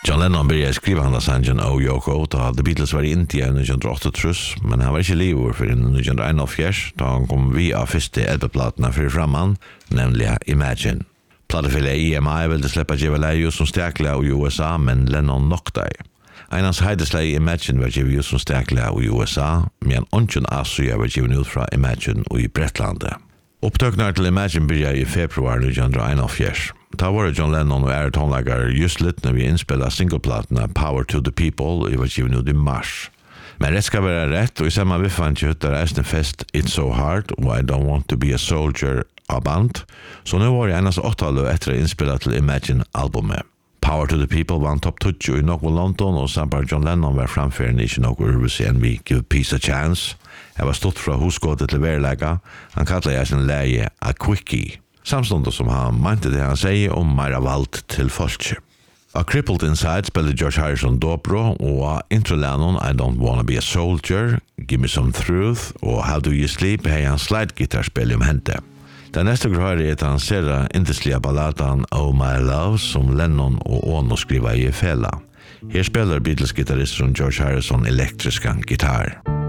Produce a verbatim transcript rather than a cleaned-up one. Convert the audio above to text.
John Lennon började skriva han sangen Oh Yoko då The Beatles var i India i nitton åttioåtta, men han var inte livet för nitton enogfjøruti då han kom via första L P-plattorna för framman, nämligen Imagine. Platefället E M I ville släppa Jeva Leio som stäkla i U S A, men Lennon knockade. Einans heidesleie Imagine var givet ut som stäkla i U S A, men ongen Asia var givet ut fra Imagine i Bretlandet. Upptöknar till Imagine började i februar nitton enogfjøruti. Ta var John Lennon och Aaron tonlagar just lite när vi inspelade singleplattorna Power to the People i var givet ut i mars. Men rätt ska vara rätt, och i samma viffan tjötar Aston Fest It's So Hard och I Don't Want to Be a Soldier av band. Så nu var det endast åtta år efter att inspela till Imagine-albumet. Power to the People vann topp tjugo i Knockville London, och samtidigt John Lennon var framförande i Knockville U C N V Give Peace a Chance. Jag var stått från husgåtet till verlägga. Han kallade sin läge A Quickie. Samståndet som han mente det han säger om mera valt till folket. A Crippled Inside spelade George Harrison dobro, och intro Lennon I Don't Wanna Be a Soldier, Give Me Some Truth och How Do You Sleep har han slide-gitarrspel om hente. Den nästa gröre är att han ser intensliga balladen Oh My Love som Lennon och Ono skriva i fälla. Här spelar Beatles-gitarristen George Harrison elektriska gitarr.